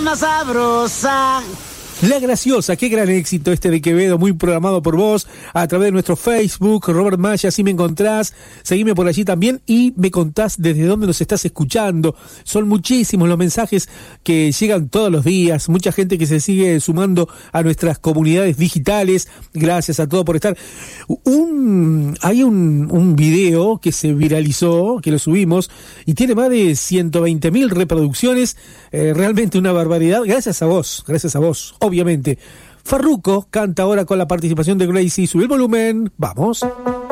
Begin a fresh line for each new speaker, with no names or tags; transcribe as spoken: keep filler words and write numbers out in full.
más sabrosa.
La Graciosa, qué gran éxito este de Quevedo, muy programado por vos, a través de nuestro Facebook, Robert Maya, así me encontrás, seguime por allí también y me contás desde dónde nos estás escuchando. Son muchísimos los mensajes que llegan todos los días, mucha gente que se sigue sumando a nuestras comunidades digitales, gracias a todos por estar. Un, hay un, un video que se viralizó, que lo subimos, y tiene más de ciento veinte mil reproducciones, eh, realmente una barbaridad, gracias a vos, gracias a vos. Obviamente, Farruko canta ahora con la participación de Gracie. Sube el volumen, vamos.